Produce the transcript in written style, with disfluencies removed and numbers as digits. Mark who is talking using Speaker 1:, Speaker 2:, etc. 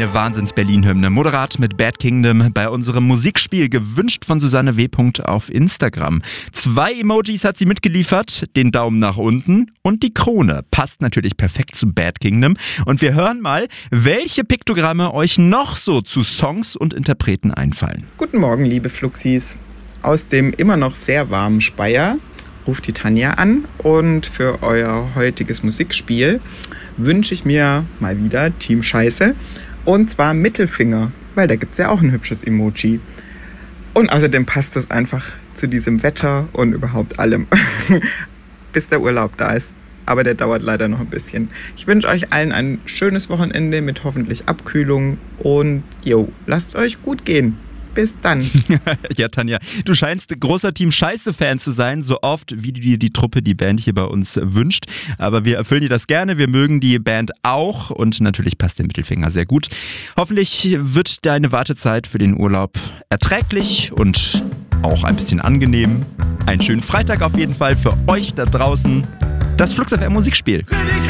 Speaker 1: Eine Wahnsinns-Berlin-Hymne. Moderat mit Bad Kingdom bei unserem Musikspiel, gewünscht von Susanne W. auf Instagram. 2 Emojis hat sie mitgeliefert, den Daumen nach unten und die Krone. Passt natürlich perfekt zu Bad Kingdom. Und wir hören mal, welche Piktogramme euch noch so zu Songs und Interpreten einfallen.
Speaker 2: Guten Morgen, liebe Fluxis. Aus dem immer noch sehr warmen Speyer ruft die Tanja an und für euer heutiges Musikspiel wünsche ich mir mal wieder Team Scheiße und zwar Mittelfinger, weil da gibt es ja auch ein hübsches Emoji. Und außerdem passt es einfach zu diesem Wetter und überhaupt allem, bis der Urlaub da ist. Aber der dauert leider noch ein bisschen. Ich wünsche euch allen ein schönes Wochenende mit hoffentlich Abkühlung und lasst es euch gut gehen. Bis dann.
Speaker 1: Ja, Tanja, du scheinst großer Team Scheiße-Fan zu sein, so oft wie dir die Truppe, die Band hier bei uns wünscht. Aber wir erfüllen dir das gerne, wir mögen die Band auch und natürlich passt der Mittelfinger sehr gut. Hoffentlich wird deine Wartezeit für den Urlaub erträglich und auch ein bisschen angenehm. Einen schönen Freitag auf jeden Fall für euch da draußen. Das Flux FM Musikspiel.